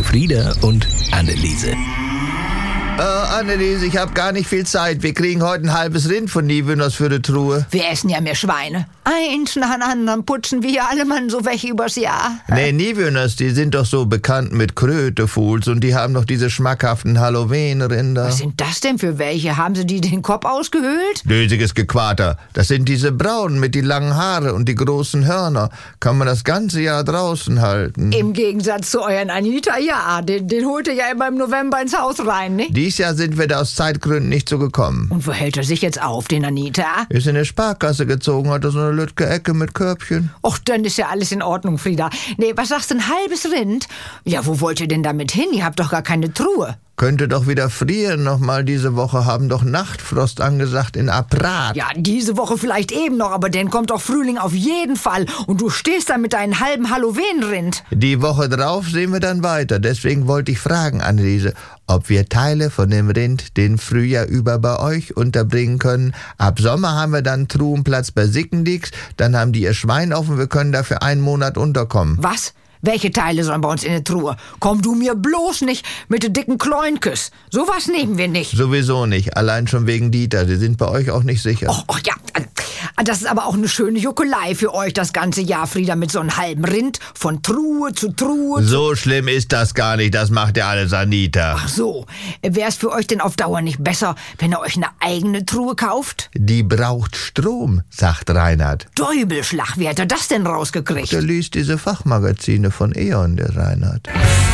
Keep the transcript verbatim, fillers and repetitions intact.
Frieda und Anneliese. Äh, Anneliese, ich hab gar nicht viel Zeit. Wir kriegen heute ein halbes Rind von Niewöhners für die Truhe. Wir essen ja mehr Schweine. Eins nach dem anderen putzen wir ja alle Mann so weg übers Jahr. Nee, Niewöhners, die sind doch so bekannt mit Krötefuhls und die haben doch diese schmackhaften Halloween-Rinder. Was sind das denn für welche? Haben sie die den Kopf ausgehöhlt? Dösiges Gequater. Das sind diese braunen mit die langen Haare und die großen Hörner. Kann man das ganze Jahr draußen halten. Im Gegensatz zu euren Anita, ja. Den, den holt ihr ja immer im November ins Haus rein, ne? Dies Jahr sind wir da aus Zeitgründen nicht so gekommen. Und wo hält er sich jetzt auf, den Anita? Ist in der Sparkasse gezogen, hat er so eine lütke Ecke mit Körbchen. Och, dann ist ja alles in Ordnung, Frieda. Nee, was sagst du, ein halbes Rind? Ja, wo wollt ihr denn damit hin? Ihr habt doch gar keine Truhe. Könnte doch wieder frieren nochmal diese Woche, haben doch Nachtfrost angesagt in Aprat. Ja, diese Woche vielleicht eben noch, aber dann kommt doch Frühling auf jeden Fall. Und du stehst da mit deinem halben Halloween-Rind. Die Woche drauf sehen wir dann weiter. Deswegen wollte ich fragen, Anneliese, ob wir Teile von dem Rind den Frühjahr über bei euch unterbringen können. Ab Sommer haben wir dann Truhenplatz bei Sickendix, dann haben die ihr Schwein auf und wir können da für einen Monat unterkommen. Was? Welche Teile sollen bei uns in der Truhe? Komm du mir bloß nicht mit den dicken Kloinkes. Sowas nehmen wir nicht. Sowieso nicht, allein schon wegen Dieter. Die sind bei euch auch nicht sicher. Och, och ja, das ist aber auch eine schöne Juckelei für euch das ganze Jahr, Frieda, mit so einem halben Rind von Truhe zu Truhe. So schlimm ist das gar nicht, das macht ja alles Anita. Ach so, wäre es für euch denn auf Dauer nicht besser, wenn ihr euch eine eigene Truhe kauft? Die braucht Strom, sagt Reinhard. Däubelschlag, wie hat er das denn rausgekriegt? Der liest diese Fachmagazine von E.ON, der Reinhard.